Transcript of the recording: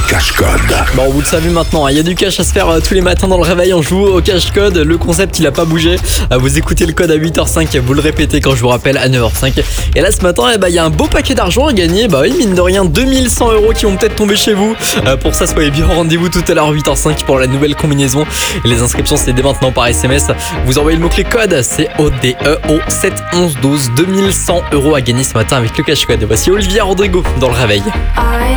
cache-code. Bon, vous le savez maintenant, il y a du cash à se faire tous les matins dans le réveil. On joue au cache-code. Le concept, il a pas bougé. Vous écoutez le code à 8h05, vous le répétez quand je vous rappelle à 9h05. Et là, ce matin, il y a un beau paquet d'argent à gagner. Bah oui, mine de rien, 2100 € qui vont peut-être tomber chez vous. Pour ça, soyez bien au rendez-vous tout à l'heure 8h05 pour la nouvelle combinaison. Et les inscriptions, c'est dès maintenant par SMS. Vous envoyez le mot-clé code, c'est CODE au 7 11 12. 2100 € à gagner ce matin avec le cache-code. Voici Olivia Rodrigo dans le réveil.